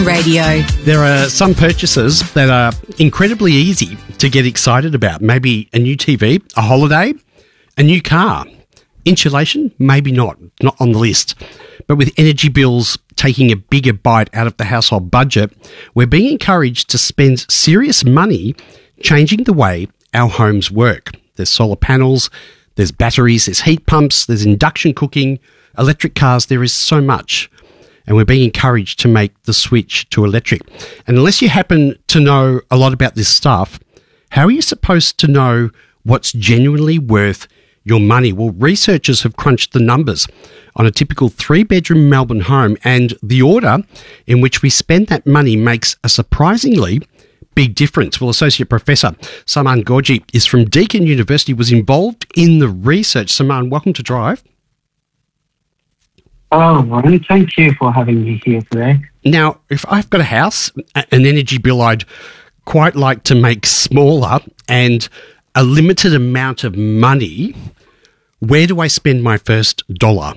Radio. There are some purchases that are incredibly easy to get excited about. Maybe a new TV, a holiday, a new car. Insulation, maybe not on the list. But with energy bills taking a bigger bite out of the household budget, we're being encouraged to spend serious money changing the way our homes work. There's solar panels, there's batteries, there's heat pumps, there's induction cooking, electric cars. There is so much. And we're being encouraged to make the switch to electric. And unless you happen to know a lot about this stuff, how are you supposed to know what's genuinely worth your money? Well, researchers have crunched the numbers on a typical 3-bedroom Melbourne home, and the order in which we spend that money makes a surprisingly big difference. Well, Associate Professor Saman Gorji is from Deakin University, was involved in the research. Saman, welcome to Drive. Oh, Warren, thank you for having me here today. Now, if I've got a house, an energy bill I'd quite like to make smaller and a limited amount of money, where do I spend my first dollar?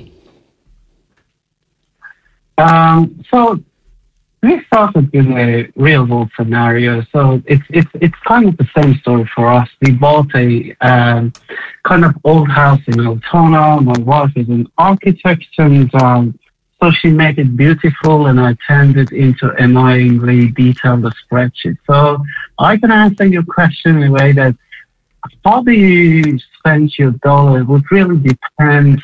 So we started with a real world scenario. So it's kind of the same story for us. We bought a kind of old house in Altona. My wife is an architect, and so she made it beautiful, and I turned it into annoyingly detailed spreadsheet. So I can answer your question in a way that how do you spend your dollar would really depend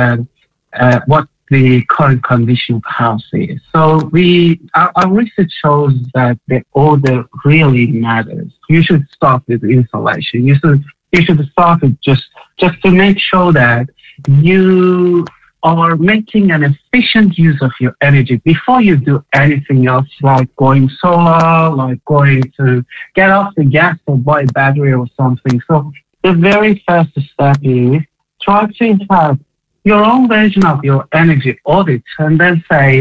what the current condition of the house is. So our research shows that the order really matters. You should start with insulation. You should start with just to make sure that you are making an efficient use of your energy before you do anything else, like going solar, like going to get off the gas or buy a battery or something. So the very first step is try to have your own version of your energy audit, and then say,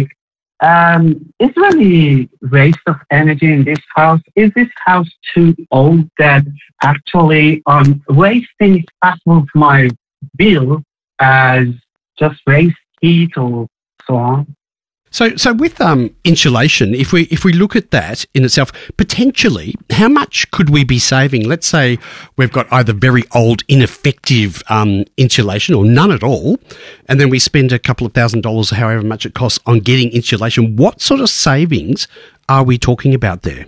is there any waste of energy in this house? Is this house too old that actually wasting half of my bill as just waste heat or so on? So with insulation, if we look at that in itself, potentially, how much could we be saving? Let's say we've got either very old, ineffective insulation or none at all, and then we spend a couple of $1,000s, however much it costs, on getting insulation. What sort of savings are we talking about there?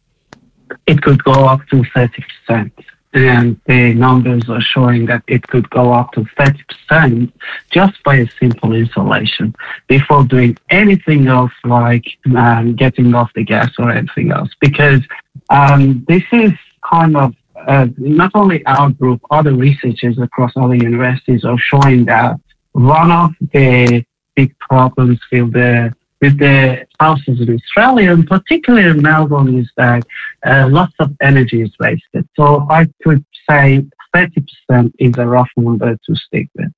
It could go up to 30%. And the numbers are showing that it could go up to 30% just by a simple insulation before doing anything else like getting off the gas or anything else. Because this is kind of not only our group, other researchers across other universities are showing that one of the big problems with the houses in Australia, and particularly in Melbourne, is that lots of energy is wasted. So I could say 30% is a rough number to stick with.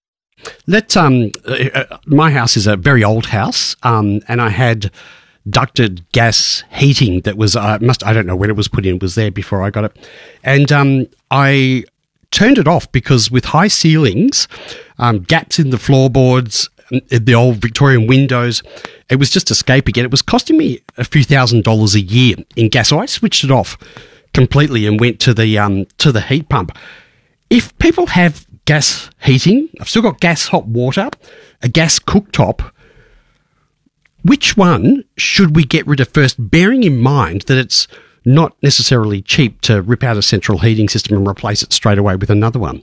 My house is a very old house, and I had ducted gas heating that was, I don't know when it was put in, it was there before I got it. And I turned it off because with high ceilings, gaps in the floorboards, the old Victorian windows, it was just escaping, and it was costing me a few $1,000s a year in gas. So I switched it off completely and went to the heat pump. If people have gas heating, I've still got gas hot water, a gas cooktop, which one should we get rid of first, bearing in mind that it's not necessarily cheap to rip out a central heating system and replace it straight away with another one?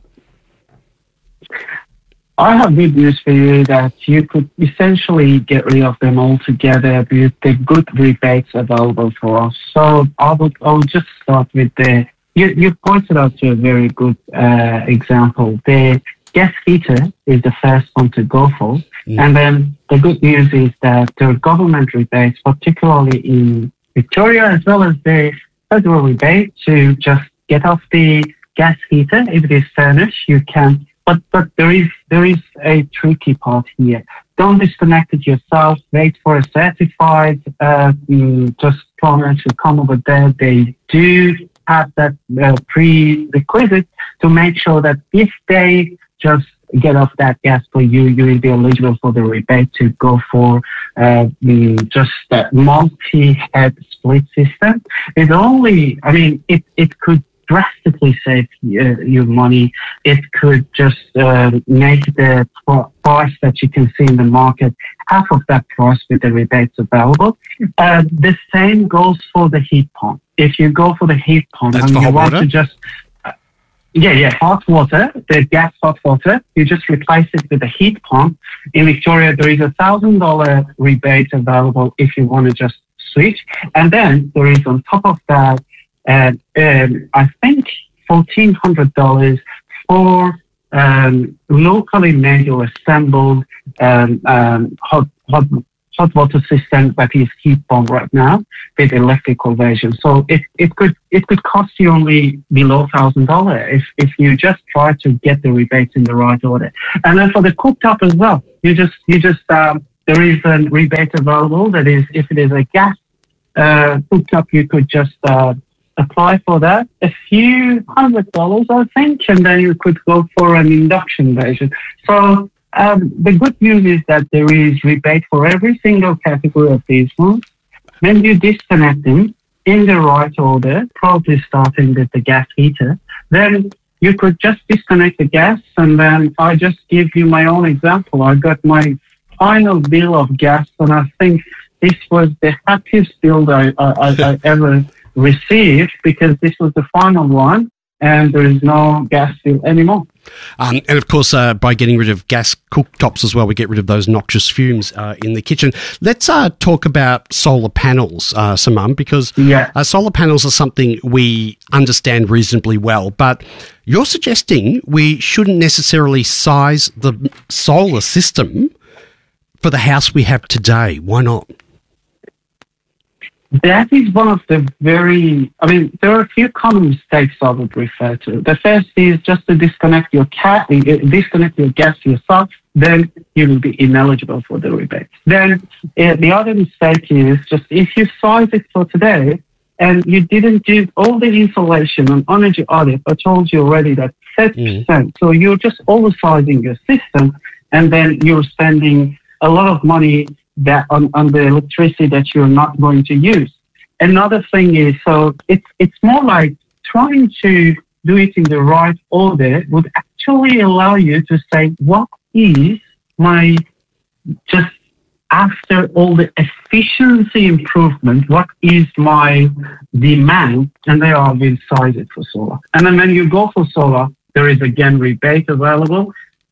I have good news for you that you could essentially get rid of them altogether with the good rebates available for us. So I would just start with you pointed out to a very good example. The gas heater is the first one to go for. Mm. And then the good news is that there are government rebates, particularly in Victoria, as well as the federal rebate to just get off the gas heater. If it is furnished, you can. But there is a tricky part here. Don't disconnect it yourself. Wait for a certified just plumber to come over there. They do have that prerequisite to make sure that if they just get off that gas for you, you will be eligible for the rebate to go for just that multi-head split system. It could drastically save you money. It could just make the price that you can see in the market half of that price with the rebates available. The same goes for the heat pump. If you go for the heat pump That's and for you hot want water? to just hot water, the gas hot water, you just replace it with a heat pump. In Victoria, there is $1,000 rebate available if you want to just switch. And then there is on top of that, I think $1,400 for locally made or assembled hot water system that is heat pump right now with electrical version. So it could cost you only below $1,000 if you just try to get the rebates in the right order. And then for the cooktop as well, you just there is a rebate available. That is, if it is a gas cooktop, you could just apply for that, a few $100, I think, and then you could go for an induction version. So the good news is that there is rebate for every single category of these ones. When you disconnect them in the right order, probably starting with the gas heater, then you could just disconnect the gas, and then I just give you my own example. I got my final bill of gas, and I think this was the happiest bill that I ever received, because this was the final one and there is no gas bill anymore. And of course, by getting rid of gas cooktops as well, we get rid of those noxious fumes in the kitchen. Let's talk about solar panels, Simone, because solar panels are something we understand reasonably well, but you're suggesting we shouldn't necessarily size the solar system for the house we have today. Why not? That is one of the there are a few common mistakes I would refer to. The first is just to disconnect your gas yourself, then you will be ineligible for the rebate. Then the other mistake is just if you size it for today and you didn't do all the insulation and energy audit, I told you already that 30%. So you're just oversizing your system, and then you're spending a lot of money that on the electricity that you're not going to use. Another thing is, so it's more like trying to do it in the right order would actually allow you to say, what is my, just after all the efficiency improvement, what is my demand? And they are will size it for solar. And then when you go for solar, there is again rebate available,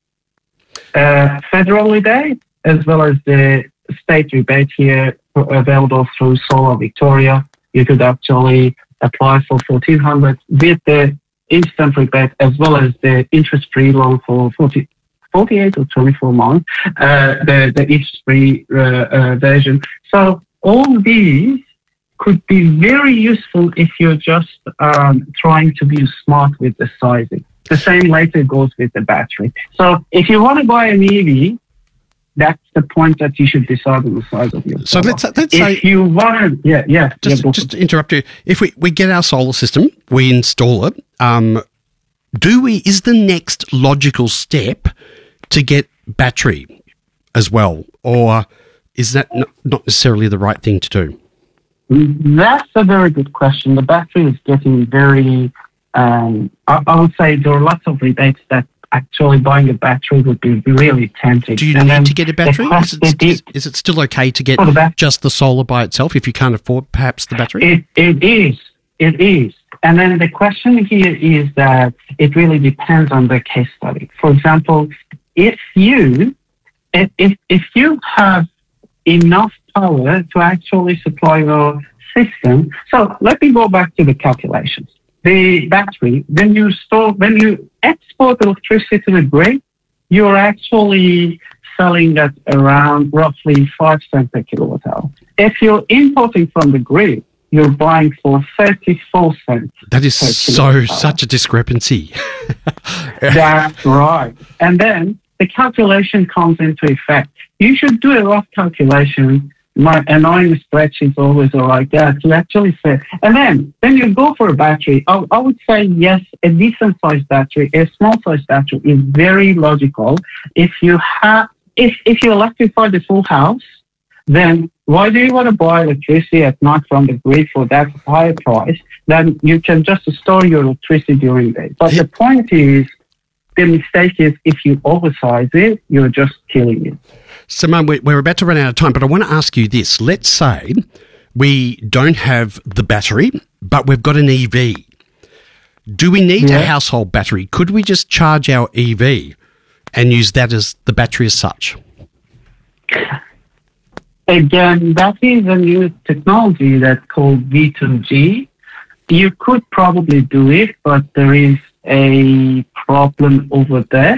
federal rebate, as well as the state rebate here available through Solar Victoria. You could actually apply for $1,400 with the instant rebate, as well as the interest-free loan for 48 or 24 months, the interest-free version. So all these could be very useful if you're just trying to be smart with the sizing. The same later goes with the battery. So if you want to buy an EV, that's the point that you should decide on the size of your solar. So let's say, if you want to, just to interrupt you, if we get our solar system, we install it, is the next logical step to get battery as well, or is that not necessarily the right thing to do? That's a very good question. The battery is getting very, I would say there are lots of rebates that actually buying a battery would be really tempting. Do you need to get a battery? Is it still okay to get just the solar by itself if you can't afford perhaps the battery? It is. And then the question here is that it really depends on the case study. For example, if you have enough power to actually supply your system. So let me go back to the calculations. The battery, when you export electricity to the grid, you're actually selling at around roughly 5 cents per kilowatt hour. If you're importing from the grid, you're buying for 34 cents. That is such a discrepancy. That's right. And then the calculation comes into effect. You should do a rough calculation my annoying spreadsheets always are like that. You actually say, and then you go for a battery. I would say yes, a decent sized battery, a small sized battery is very logical. If you electrify the full house, then why do you want to buy electricity at night from the grid for that higher price? Then you can just store your electricity during the day. But the point is, the mistake is if you oversize it, you're just killing it. Simone, we're about to run out of time, but I want to ask you this. Let's say we don't have the battery, but we've got an EV. Do we need a household battery? Could we just charge our EV and use that as the battery as such? Again, that is a new technology that's called V2G. You could probably do it, but there is a problem over there.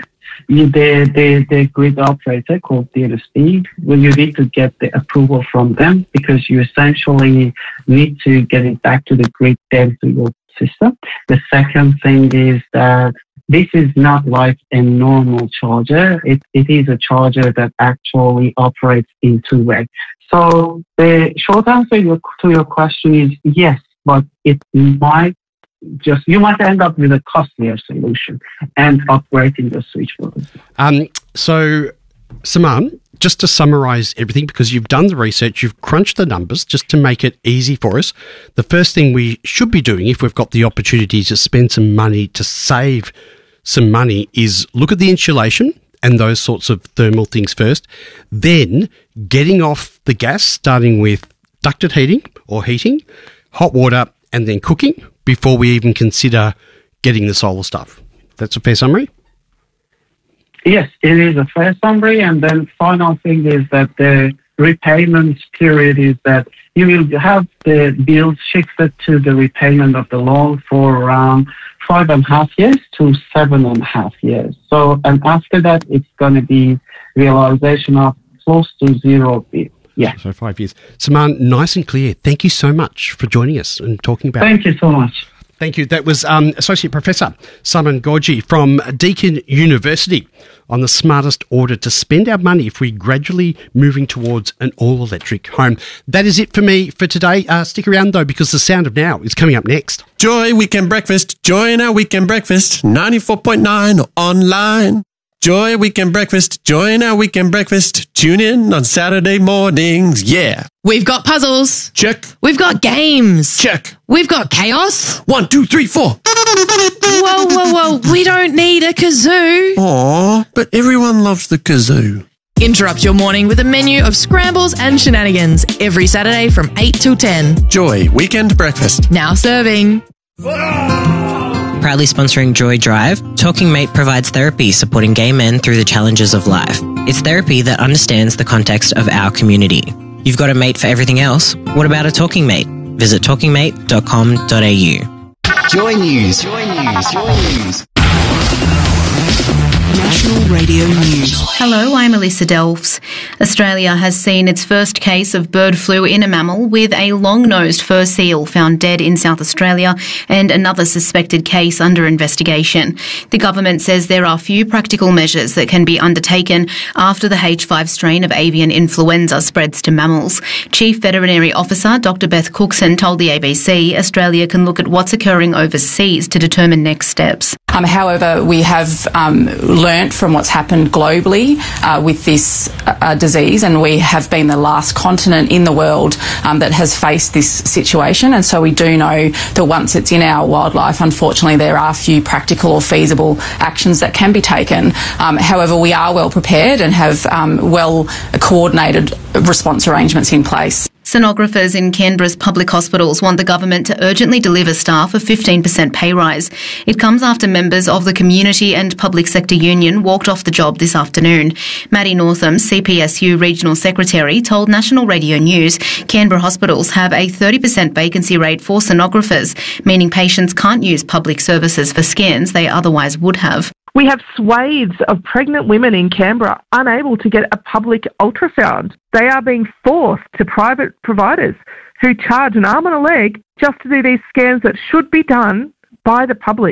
The grid operator called DSP, well, you need to get the approval from them because you essentially need to get it back to the grid then to your system. The second thing is that this is not like a normal charger. It is a charger that actually operates in two ways. So the short answer to your question is yes, but it might you might end up with a costlier solution and upgrading the switchboard. So, Simone, just to summarise everything, because you've done the research, you've crunched the numbers, just to make it easy for us, the first thing we should be doing if we've got the opportunity to spend some money to save some money is look at the insulation and those sorts of thermal things first, then getting off the gas, starting with ducted heating or heating, hot water, and then cooking before we even consider getting the solar stuff. That's a fair summary? Yes, it is a fair summary. And then final thing is that the repayment period is that you will have the bills shifted to the repayment of the loan for around 5.5 years to 7.5 years. So, and after that, it's going to be realization of close to zero bill. Yeah. So 5 years. Simone, nice and clear. Thank you so much for joining us and talking about Thank you so much. Thank you. That was Associate Professor Simone Gorgie from Deakin University on the smartest order to spend our money if we're gradually moving towards an all-electric home. That is it for me for today. Stick around, though, because the Sound of Now is coming up next. Joy Weekend Breakfast. Join our Weekend Breakfast. 94.9 online. Joy Weekend Breakfast. Join our Weekend Breakfast. Tune in on Saturday mornings. Yeah. We've got puzzles. Check. We've got games. Check. We've got chaos. 1, 2, 3, 4. Whoa. We don't need a kazoo. Aw, but everyone loves the kazoo. Interrupt your morning with a menu of scrambles and shenanigans every Saturday from 8 till 10. Joy Weekend Breakfast. Now serving. Proudly sponsoring Joy Drive, Talking Mate provides therapy supporting gay men through the challenges of life. It's therapy that understands the context of our community. You've got a mate for everything else. What about a talking mate? Visit talkingmate.com.au. Joy News. National Radio News. Hello, I'm Alyssa Delves. Australia has seen its first case of bird flu in a mammal, with a long-nosed fur seal found dead in South Australia and another suspected case under investigation. The government says there are few practical measures that can be undertaken after the H5 strain of avian influenza spreads to mammals. Chief Veterinary Officer Dr. Beth Cookson told the ABC Australia can look at what's occurring overseas to determine next steps. However, we have learnt from what's happened globally with this disease, and we have been the last continent in the world that has faced this situation. And so we do know that once it's in our wildlife, unfortunately, there are few practical or feasible actions that can be taken. However, we are well prepared and have well coordinated response arrangements in place. Sonographers in Canberra's public hospitals want the government to urgently deliver staff a 15% pay rise. It comes after members of the Community and Public Sector Union walked off the job this afternoon. Maddie Northam, CPSU Regional Secretary, told National Radio News Canberra hospitals have a 30% vacancy rate for sonographers, meaning patients can't use public services for scans they otherwise would have. We have swathes of pregnant women in Canberra unable to get a public ultrasound. They are being forced to private providers who charge an arm and a leg just to do these scans that should be done by the public.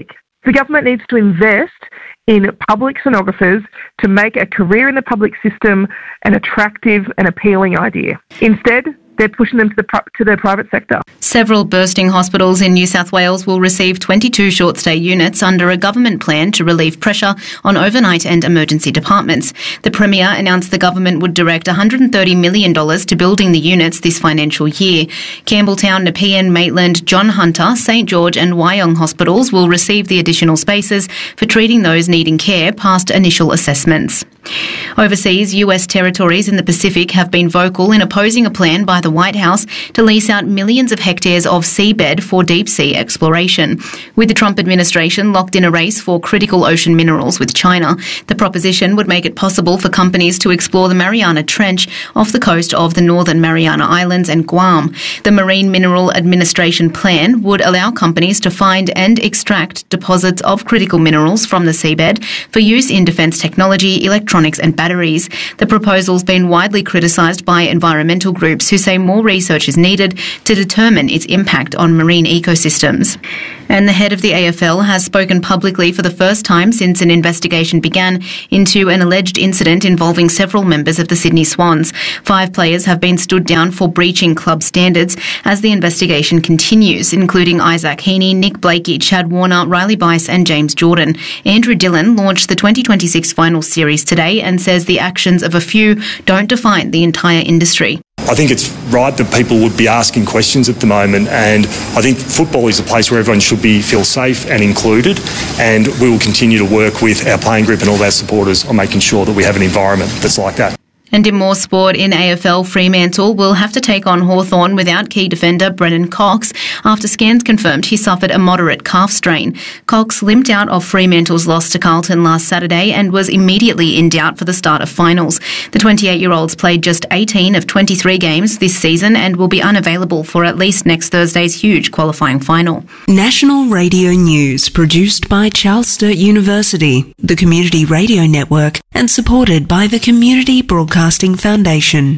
The government needs to invest in public sonographers to make a career in the public system an attractive and appealing idea. Instead, they're pushing them to the private sector. Several bursting hospitals in New South Wales will receive 22 short-stay units under a government plan to relieve pressure on overnight and emergency departments. The Premier announced the government would direct $130 million to building the units this financial year. Campbelltown, Nepean, Maitland, John Hunter, St George and Wyong hospitals will receive the additional spaces for treating those needing care past initial assessments. Overseas, US territories in the Pacific have been vocal in opposing a plan by the White House to lease out millions of hectares of seabed for deep-sea exploration. With the Trump administration locked in a race for critical ocean minerals with China, the proposition would make it possible for companies to explore the Mariana Trench off the coast of the Northern Mariana Islands and Guam. The Marine Mineral Administration plan would allow companies to find and extract deposits of critical minerals from the seabed for use in defence technology, electronics and batteries. The proposal's been widely criticised by environmental groups who say more research is needed to determine its impact on marine ecosystems. And the head of the AFL has spoken publicly for the first time since an investigation began into an alleged incident involving several members of the Sydney Swans. 5 players have been stood down for breaching club standards as the investigation continues, including Isaac Heaney, Nick Blakey, Chad Warner, Riley Bice and James Jordan. Andrew Dillon launched the 2026 finals series today and says the actions of a few don't define the entire industry. I think it's right that people would be asking questions at the moment, and I think football is a place where everyone should feel safe and included, and we will continue to work with our playing group and all our supporters on making sure that we have an environment that's like that. And in more sport, in AFL, Fremantle will have to take on Hawthorn without key defender Brennan Cox after scans confirmed he suffered a moderate calf strain. Cox limped out of Fremantle's loss to Carlton last Saturday and was immediately in doubt for the start of finals. The 28-year-olds played just 18 of 23 games this season and will be unavailable for at least next Thursday's huge qualifying final. National Radio News, produced by Charles Sturt University, the Community Radio Network, and supported by the Community Broadcasting Foundation.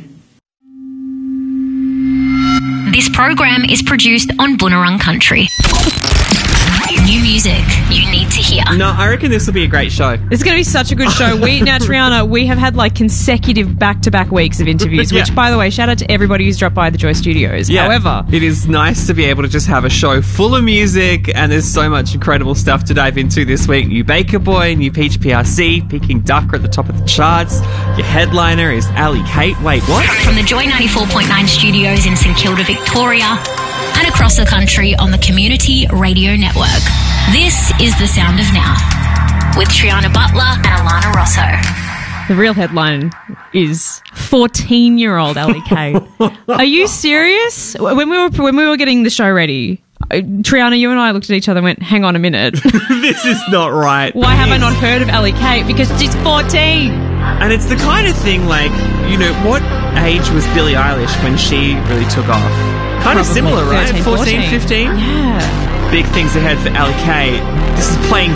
This program is produced on Boonwurrung Country. New music you need to hear. No, I reckon this will be a great show. It's going to be such a good show. Triana, we have had like consecutive back-to-back weeks of interviews, which, by the way, shout out to everybody who's dropped by the Joy Studios. Yeah, however, it is nice to be able to just have a show full of music, and there's so much incredible stuff to dive into this week. New Baker Boy, new Peach PRC, Peking Duck are at the top of the charts. Your headliner is Ali Kate. Wait, what? From the Joy 94.9 studios in St Kilda, Victoria, and across the country on the Community Radio Network. This is The Sound of Now with Triana Butler and Alana Rosso. The real headline is 14-year-old Ali Kate. Are you serious? When we were getting the show ready, Triana, you and I looked at each other and went, hang on a minute. This is not right. Why have I not heard of Ali Kate? Because she's 14. And it's the kind of thing like, you know, what age was Billie Eilish when she really took off? Kind of similar, right? 14, 15? Yeah. Big things ahead for Ali Kate. This is Playing